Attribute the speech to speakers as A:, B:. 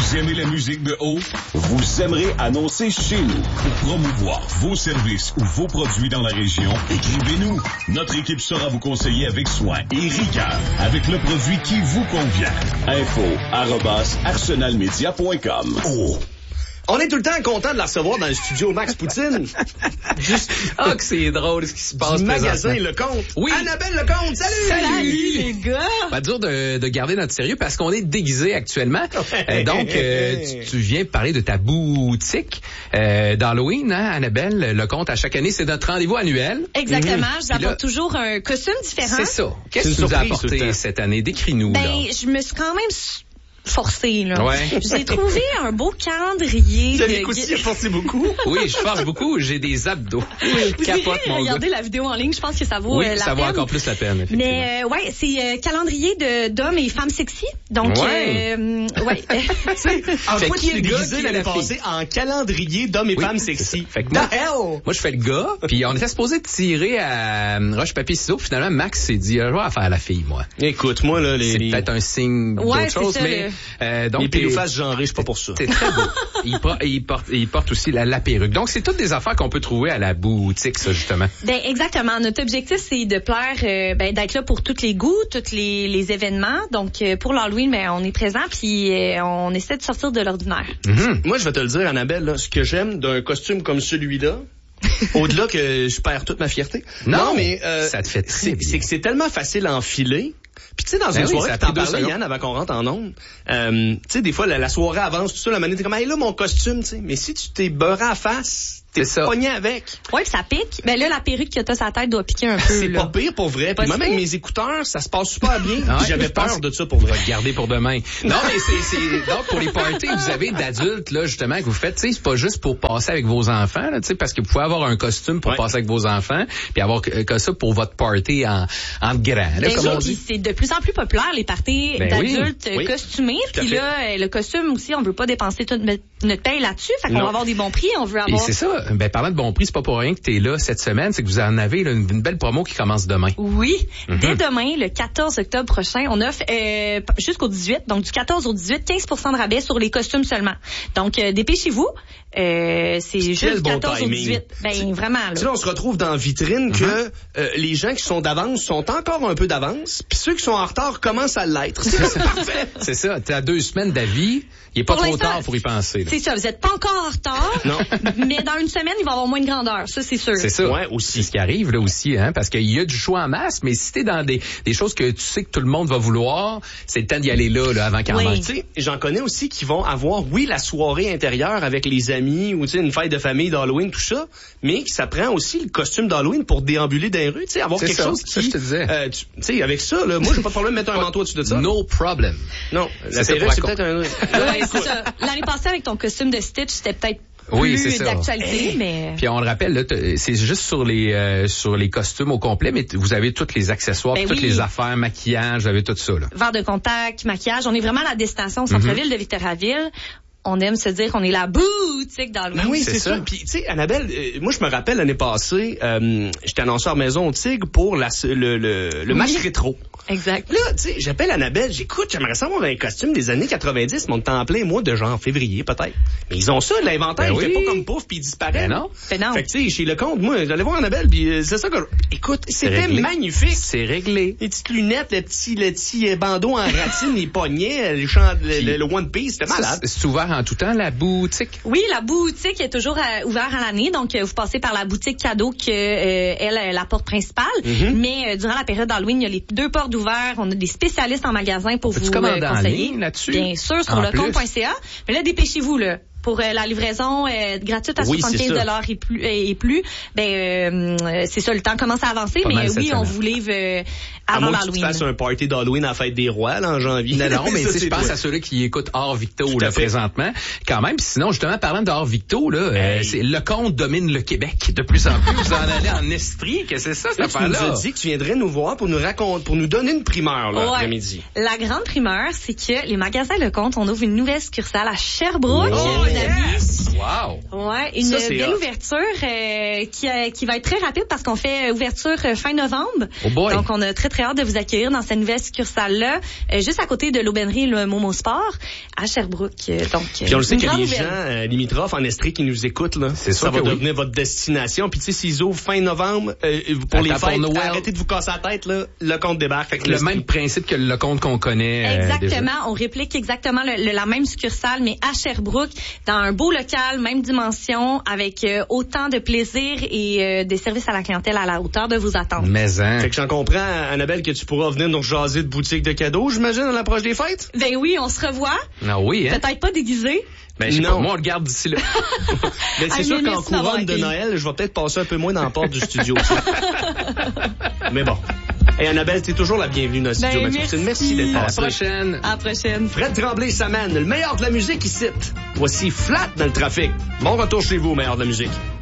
A: Vous aimez la musique de haut? Vous aimerez annoncer chez nous. Pour promouvoir vos services ou vos produits dans la région, écrivez-nous. Notre équipe saura vous conseiller avec soin et rigueur avec le produit qui vous convient. info@arsenalmedia.com.
B: Oh. On est tout le temps content de la recevoir dans le studio Max Poutine.
C: Juste que c'est drôle ce qui se passe.
B: Du magasin Lecomte.
C: Oui.
B: Annabelle Lecomte, salut!
D: Salut les gars!
C: Pas dur de garder notre sérieux parce qu'on est déguisé actuellement. Donc, tu viens parler de ta boutique d'Halloween, hein, Annabelle Lecomte. À chaque année, c'est notre rendez-vous annuel.
D: Exactement. Je vous apporte toujours un costume différent.
C: C'est ça. Qu'est-ce que tu nous as apporté cette année? Décris-nous.
D: Je me suis quand même forcé, là.
C: Ouais.
D: J'ai trouvé un beau calendrier.
B: Vous avez aussi forcé beaucoup?
C: Oui, je force beaucoup. J'ai des abdos. Capote, mon gars.
D: Regardez la vidéo en ligne, je pense que ça vaut la peine.
C: Ça vaut encore plus la peine, effectivement.
D: Mais, c'est calendrier d'hommes et femmes sexy. Donc,
B: toi qui es déguisé l'année passée en calendrier d'hommes et femmes sexy.
C: Fait que moi, je fais le gars, puis on était supposé tirer à roche, papier, ciseaux. Finalement, Max s'est dit, je vais faire la fille, moi.
B: Écoute, moi, là,
C: c'est peut-être un signe d'autre chose, mais...
B: donc, les pédophiles genrés, je suis pas pour ça.
C: C'est très beau. Il porte aussi la perruque. Donc, c'est toutes des affaires qu'on peut trouver à la boutique, ça, justement.
D: Exactement. Notre objectif, c'est de plaire, d'être là pour tous les goûts, tous les événements. Donc, pour l'Halloween, on est présent, puis on essaie de sortir de l'ordinaire.
B: Mm-hmm. Moi, je vais te le dire, Annabelle, là, ce que j'aime d'un costume comme celui-là, au-delà que je perds toute ma fierté.
C: Non, mais ça te fait
B: c'est que c'est tellement facile à enfiler. Puis tu sais, dans une soirée, tu t'en parlais, Yann, avant qu'on rentre en ondes, tu sais, des fois, la soirée avance, tout ça, la manette, t'es comme, hey, là, mon costume, tu sais. Mais si tu t'es beurré à face, t'es pogné avec.
D: Ouais, puis ça pique. Ben là, la perruque que t'as sur la tête doit piquer un peu.
B: C'est pas pire pour vrai. Puis même avec mes écouteurs, ça se passe super bien. J'avais peur de ça pour vrai.
C: Garder pour demain. Non, mais c'est donc pour les parties que vous avez d'adultes, là, justement, que vous faites, tu sais, c'est pas juste pour passer avec vos enfants, là, tu sais, parce que vous pouvez avoir un costume pour passer avec vos enfants, puis avoir que ça pour votre party en grand, là, comme on dit.
D: C'est de plus en plus populaire, les parties d'adultes costumés. Puis là, le costume aussi, on veut pas dépenser toute notre paye là-dessus. Fait qu'on va avoir des bons prix, on veut avoir...
C: Et c'est ça. Parlant de bons prix, c'est pas pour rien que t'es là cette semaine, c'est que vous en avez là, une belle promo qui commence demain.
D: Oui. Dès demain, le 14 octobre prochain, on offre jusqu'au 18, donc du 14 au 18, 15% de rabais sur les costumes seulement. Donc, dépêchez-vous. C'est juste 14 au 18. Vraiment, là.
B: Tu sais, on se retrouve dans la vitrine que les gens qui sont d'avance sont encore un peu d'avance, puis ceux qui sont en retard commencent à l'être. C'est parfait.
C: C'est ça. T'as 2 semaines d'avis. Il est pas trop tard pour y penser. Là.
D: C'est ça. Vous êtes pas encore en retard.
B: Non.
D: Mais dans une semaine, il va y avoir moins de grandeur. Ça, c'est sûr.
C: C'est ça.
B: Ouais, aussi.
C: C'est ce qui arrive, là, aussi, hein. Parce qu'il y a du choix en masse, mais si t'es dans des choses que tu sais que tout le monde va vouloir, c'est le temps d'y aller là, avant qu'il en manque.
B: Tu sais, j'en connais aussi qui vont avoir, la soirée intérieure avec les amis, ou tu sais, une fête de famille d'Halloween, tout ça, mais ça prend aussi le costume d'Halloween pour déambuler dans les rues, tu sais, avoir quelque chose qui...
C: Ça, je te disais.
B: Tu sais, avec ça, là, moi, j'ai pas de problème de mettre un manteau au-dessus de ça.
C: No problem.
B: Non, la perruque, c'est peut-être un...
D: Ouais, c'est ça. L'année passée, avec ton costume de Stitch, c'était peut-être plus d'actualité, mais...
C: Puis on le rappelle, là, c'est juste sur les costumes au complet, mais vous avez tous les accessoires, toutes les affaires, maquillage, vous avez tout ça, là.
D: Verre de contact, maquillage. On est vraiment à la destination au centre-ville de Victoriaville. On aime se dire qu'on est la boutique d'Halloween.
B: Oui, c'est ça. Puis, tu sais, Annabelle, moi, je me rappelle l'année passée, j'étais annonceur maison au Tigre pour le match rétro.
D: Exact.
B: Là, tu sais, j'appelle Annabelle, j'écoute, j'aimerais savoir un costume des années 90, mais on est en plein mois de genre février, peut-être. Mais ils ont ça, l'inventaire, il fait pas comme pouf, puis il disparaît.
C: Non.
B: Fait que, tu sais, chez Lecomte, moi, j'allais voir Annabelle, puis c'est ça que... Écoute, c'était magnifique.
C: C'est réglé.
B: Les petites lunettes, le petit bandeau en ratine, les poignets, le One Piece, c'était malade.
C: C'est ouvert en tout temps, la boutique?
D: Oui, la boutique est toujours ouverte à l'année. Donc, vous passez par la boutique cadeau que elle la porte principale. Mais durant la période d'Halloween, il y a les 2 portes ouvertes. On a des spécialistes en magasin pour vous conseiller.
C: En ligne là-dessus?
D: Bien sûr, sur lecomte.ca. Mais là, dépêchez-vous, là. Pour la livraison gratuite à 75 $ et plus, c'est ça, le temps commence à avancer, mais on vous livre avant l'Halloween.
B: Tu fasses un party d'Halloween à la fête des rois, là, en janvier.
C: Non, mais je pense à ceux-là qui écoutent hors Victo, là, présentement. Quand même, sinon, justement, parlant de hors Victo, là, Lecomte domine le Québec de plus en plus. Vous en allez en Estrie, que c'est ça, cette affaire-là?
B: Tu nous as dit que tu viendrais nous voir pour nous donner une primeur, là, après-midi.
D: La grande primeur, c'est que les magasins Lecomte, on ouvre une nouvelle succursale à Sherbrooke. amis.
C: Wow.
D: Ouais, une belle ouverture qui va être très rapide parce qu'on fait ouverture fin novembre.
C: Oh boy.
D: Donc, on a très, très hâte de vous accueillir dans cette nouvelle succursale-là, juste à côté de l'aubainerie le Momo Sport, à Sherbrooke. Donc,
B: puis on le sait qu'il y a des gens limitrophes en Estrie qui nous écoutent, là.
C: C'est
B: ça va devenir votre destination. Puis tu sais, s'ils ouvrent fin novembre, pour les fêtes, arrêtez de vous casser la tête, là, le compte débarque.
C: Fait que le même principe que le compte qu'on connaît.
D: Exactement. On réplique exactement la même succursale, mais à Sherbrooke, dans un beau local, même dimension, avec autant de plaisir et des services à la clientèle à la hauteur de vos attentes.
C: Mais hein.
B: Fait que j'en comprends, Annabelle, que tu pourras venir nous jaser de boutique de cadeaux, j'imagine, à l'approche des fêtes?
D: Ben oui, on se revoit.
C: Ah oui, hein?
D: Peut-être pas déguisé.
C: Ben, je sais pas, moi, on le garde d'ici là.
B: Mais c'est sûr qu'en couronne de Noël, je vais peut-être passer un peu moins dans la porte du studio. Mais bon. Et Annabelle, t'es toujours la bienvenue dans le studio. Merci d'être passée.
C: À la prochaine.
D: À la prochaine.
B: Fred Tremblay s'amène, le meilleur de la musique ici. Voici Flat dans le trafic. Bon retour chez vous, meilleur de la musique.